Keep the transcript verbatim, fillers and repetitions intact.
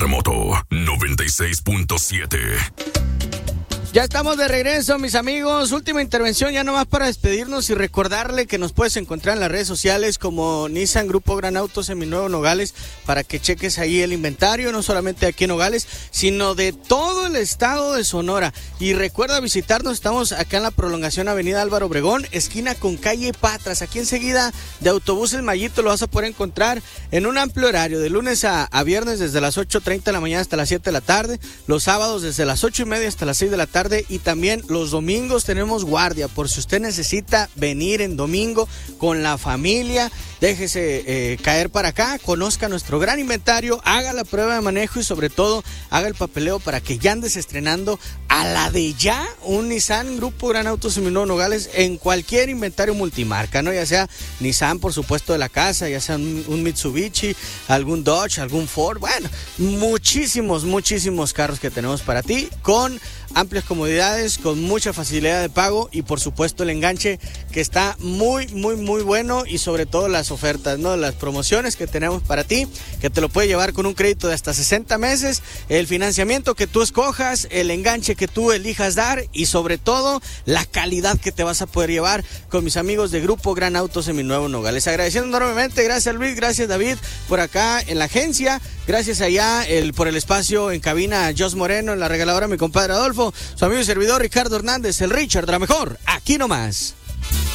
Terremoto noventa y seis punto siete. Ya estamos de regreso, mis amigos. Última intervención, ya nomás para despedirnos y recordarle que nos puedes encontrar en las redes sociales como Nissan Grupo Gran Auto Seminuevo Nogales, para que cheques ahí el inventario, no solamente aquí en Nogales, sino de todo el estado de Sonora. Y recuerda visitarnos, estamos acá en la prolongación Avenida Álvaro Obregón, esquina con calle Patras. Aquí enseguida de Autobuses Mayito lo vas a poder encontrar en un amplio horario, de lunes a, a viernes desde las ocho treinta de la mañana hasta las siete de la tarde, los sábados desde las ocho y media hasta las seis de la tarde, y también los domingos tenemos guardia, por si usted necesita venir en domingo con la familia. Déjese eh, caer para acá, conozca nuestro gran inventario, haga la prueba de manejo y sobre todo haga el papeleo para que ya andes estrenando a la de ya un Nissan Grupo Gran Auto Seminuevo Nogales en cualquier inventario multimarca, ¿no? Ya sea Nissan, por supuesto, de la casa, ya sea un, un Mitsubishi, algún Dodge, algún Ford, bueno, muchísimos, muchísimos carros que tenemos para ti, con amplias comodidades, con mucha facilidad de pago y por supuesto el enganche que está muy, muy, muy bueno, y sobre todo las ofertas, ¿no? Las promociones que tenemos para ti, que te lo puede llevar con un crédito de hasta sesenta meses, el financiamiento que tú escojas, el enganche que tú elijas dar y sobre todo la calidad que te vas a poder llevar con mis amigos de Grupo Gran Auto Seminuevo Nogales. Agradeciendo enormemente, gracias Luis, gracias David por acá en la agencia, gracias allá el, por el espacio en cabina a Jos Moreno, en la regaladora mi compadre Adolfo, su amigo y servidor Ricardo Hernández, el Richard, de la mejor, aquí nomás.